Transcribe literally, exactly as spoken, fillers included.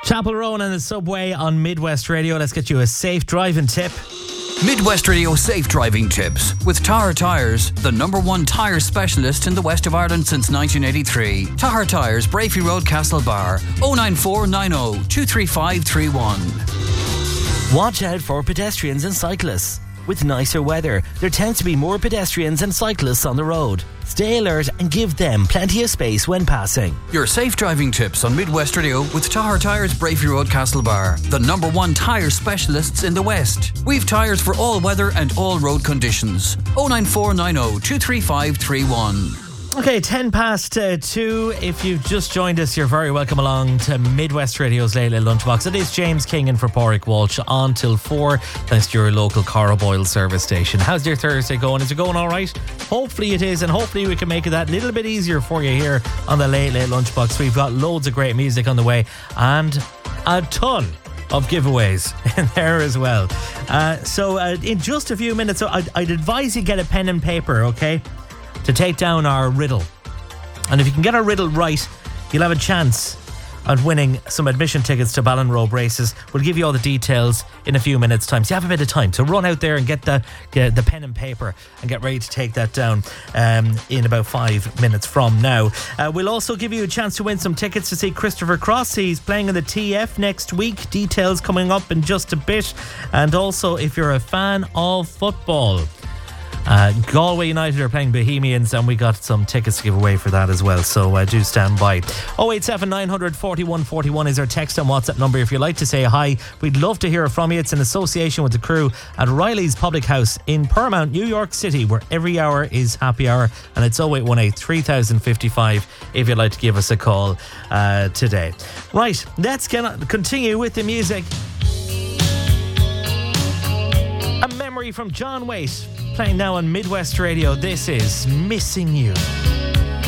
Chapel Roan and the Subway on Midwest Radio. Let's get you a safe driving tip. Midwest Radio Safe Driving Tips with Tahar Tyres, the number one tyre specialist in the west of Ireland since nineteen eighty-three. Tahar Tyres, Brafey Road, Castlebar, oh nine four nine oh two three five three one. Watch out for pedestrians and cyclists. With nicer weather, there tends to be more pedestrians and cyclists on the road. Stay alert and give them plenty of space when passing. Your safe driving tips on Midwest Radio with Tahar Tyres, Brafey Road, Castlebar, the number one tyre specialists in the West. We've tyres for all weather and all road conditions. oh nine four nine oh two three five three one. Okay, ten past uh, two. If you've just joined us, you're very welcome along to Midwest Radio's Late Late Lunchbox. It is James King in for Pádraig Walsh on till four. That's your local Carboyle service station. How's your Thursday going? Is it going all right? Hopefully it is, and hopefully we can make it that little bit easier for you here on the Late Late Lunchbox. We've got loads of great music on the way and a ton of giveaways in there as well. Uh, so uh, in just a few minutes, so I'd, I'd advise you get a pen and paper, okay, to take down our riddle. And if you can get our riddle right, you'll have a chance at winning some admission tickets to Ballinrobe races. We'll give you all the details in a few minutes' time. So you have a bit of time to run out there and get the get the pen and paper and get ready to take that down um, in about five minutes from now. Uh, we'll also give you a chance to win some tickets to see Christopher Cross. He's playing in the T F next week. Details coming up in just a bit. And also, if you're a fan of football, Uh, Galway United are playing Bohemians, and we got some tickets to give away for that as well, so uh, do stand by. oh eight seven nine hundred forty-one forty-one is our text and WhatsApp number if you'd like to say hi. We'd love to hear from you. It's in association with the crew at Riley's Public House in Paramount, New York City, where every hour is happy hour, and it's oh eight one eight three thousand fifty-five if you'd like to give us a call uh, today. Right, let's get on, continue with the music. A memory from John Waite, playing now on Midwest Radio. This is Missing You.